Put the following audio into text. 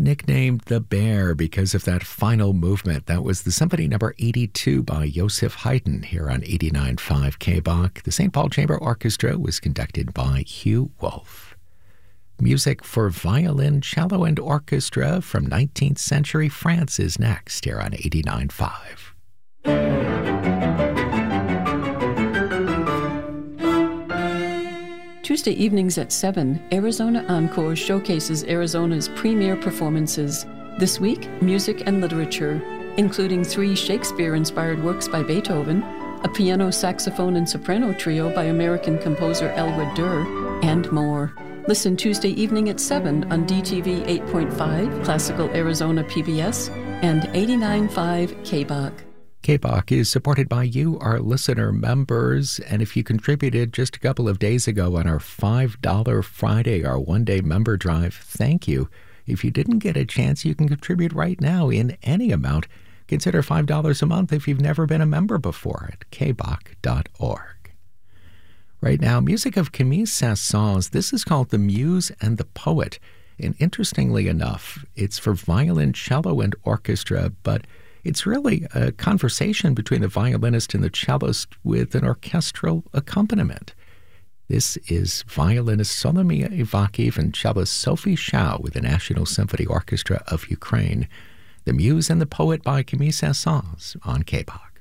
Nicknamed the Bear because of that final movement. That was the Symphony Number 82 by Joseph Haydn here on 89.5 KBach. The St. Paul Chamber Orchestra was conducted by Hugh Wolf. Music for violin, cello, and orchestra from 19th century France is next here on 89.5. Tuesday evenings at 7, Arizona Encore showcases Arizona's premier performances. This week, music and literature, including 3 Shakespeare-inspired works by Beethoven, a piano, saxophone, and soprano trio by American composer Elwood Durr, and more. Listen Tuesday evening at 7 on DTV 8.5, Classical Arizona PBS, and 89.5 KBach. KBach is supported by you, our listener members, and if you contributed just a couple of days ago on our $5 Friday, our one-day member drive, thank you. If you didn't get a chance, you can contribute right now in any amount. Consider $5 a month if you've never been a member before at kbach.org. Right now, music of Camille Saint-Saëns. This is called The Muse and the Poet, and interestingly enough, it's for violin, cello, and orchestra, but it's really a conversation between the violinist and the cellist with an orchestral accompaniment. This is violinist Solomia Ivakiv and cellist Sophie Shao with the National Symphony Orchestra of Ukraine. The Muse and the Poet by Camille Saint-Saëns on KBach.